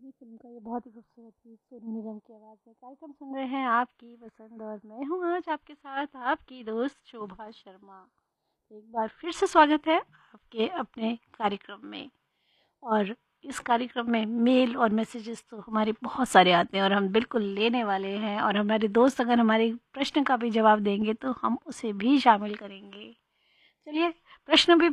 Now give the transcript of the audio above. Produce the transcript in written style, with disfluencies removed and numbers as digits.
ही film का ये बहुत ही खूबसूरत गीत सोनू निगम की आवाज़ में। कार्यक्रम सुन रहे हैं आपकी पसंद और मैं हूँ आज आपके साथ आपकी दोस्त शोभा शर्मा। एक बार फिर से स्वागत है आपके अपने कार्यक्रम में। और इस कार्यक्रम में मेल और मैसेजेस तो हमारे बहुत सारे आते हैं और हम बिल्कुल लेने वाले हैं, और हमारे दोस्त अगर हमारे प्रश्न का भी जवाब देंगे तो हम उसे भी शामिल करेंगे। चलिए प्रश्न भी